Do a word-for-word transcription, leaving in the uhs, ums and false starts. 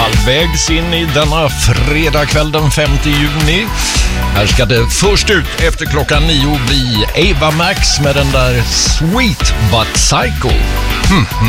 halvvägs in i denna fredagkväll den femte juni. Här ska det först ut efter klockan nio bli Ava Max med den där Sweet But Psycho. Hmm.